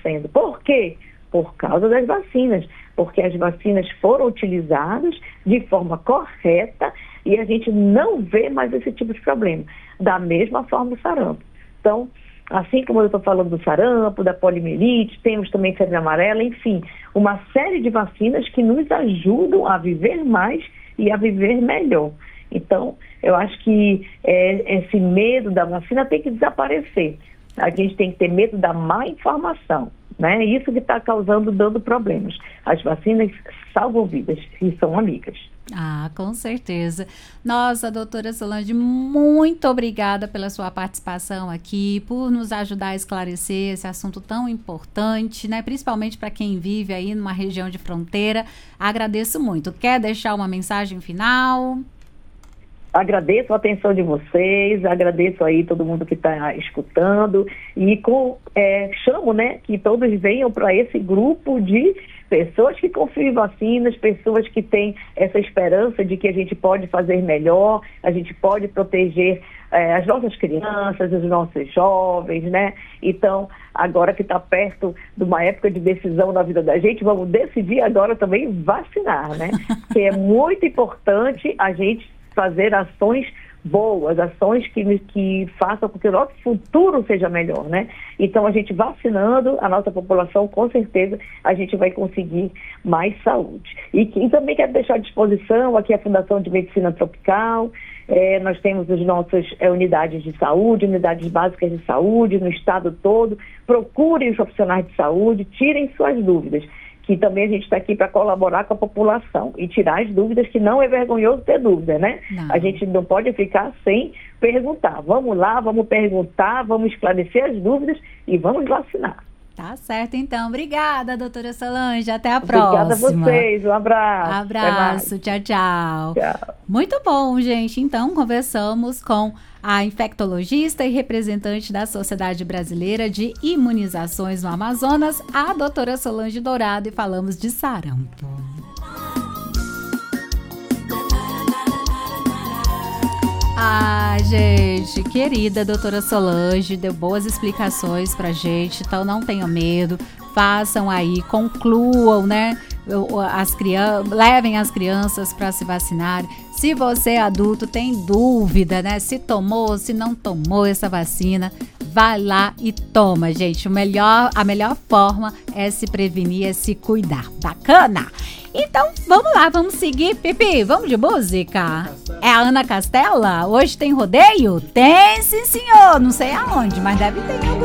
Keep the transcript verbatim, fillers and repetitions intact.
acontecendo. Por quê? Por causa das vacinas, porque as vacinas foram utilizadas de forma correta e a gente não vê mais esse tipo de problema. Da mesma forma o sarampo. Então, assim como eu estou falando do sarampo, da poliomielite, temos também febre amarela, enfim, uma série de vacinas que nos ajudam a viver mais e a viver melhor. Então, eu acho que é, esse medo da vacina tem que desaparecer. A gente tem que ter medo da má informação, né? Isso que está causando, dando problemas. As vacinas salvam vidas e são amigas. Ah, com certeza. Nossa, doutora Solange, muito obrigada pela sua participação aqui, por nos ajudar a esclarecer esse assunto tão importante, né? Principalmente para quem vive aí numa região de fronteira. Agradeço muito. Quer deixar uma mensagem final? Agradeço a atenção de vocês, agradeço aí todo mundo que está escutando e com, é, chamo, né, que todos venham para esse grupo de pessoas que confiam em vacinas, pessoas que têm essa esperança de que a gente pode fazer melhor, a gente pode proteger é, as nossas crianças, os nossos jovens, né? Então, agora que está perto de uma época de decisão na vida da gente, vamos decidir agora também vacinar, né? Que é muito importante a gente fazer ações boas, ações que, que façam com que o nosso futuro seja melhor, né? Então, a gente vacinando a nossa população, com certeza, a gente vai conseguir mais saúde. E, e também quero deixar à disposição aqui a Fundação de Medicina Tropical, é, nós temos as nossas é, unidades de saúde, unidades básicas de saúde no estado todo. Procurem os profissionais de saúde, tirem suas dúvidas, que também a gente está aqui para colaborar com a população e tirar as dúvidas, que não é vergonhoso ter dúvida, né? Não. A gente não pode ficar sem perguntar. Vamos lá, vamos perguntar, vamos esclarecer as dúvidas e vamos vacinar. Tá certo, então. Obrigada, doutora Solange. Até a próxima. Obrigada a vocês. Um abraço. Abraço. Tchau, tchau. Tchau. Muito bom, gente. Então, conversamos com a infectologista e representante da Sociedade Brasileira de Imunizações no Amazonas, a doutora Solange Dourado, e falamos de sarampo. Ah, gente, querida doutora Solange, deu boas explicações pra gente, então não tenham medo, façam aí, concluam, né? As crianças, levem as crianças para se vacinar. Se você é adulto, tem dúvida, né? Se tomou, se não tomou essa vacina, vai lá e toma, gente. O melhor, a melhor forma é se prevenir, é se cuidar. Bacana? Então, vamos lá, vamos seguir. Pipi, vamos de música? É a Ana Castela? Hoje tem rodeio? Tem, sim, senhor. Não sei aonde, mas deve ter em algum